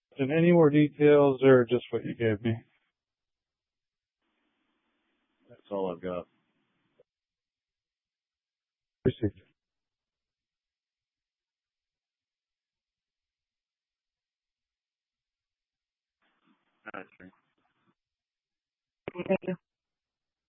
And any more details or just what you gave me? That's all I've got. Received. All right, sure. Thank you.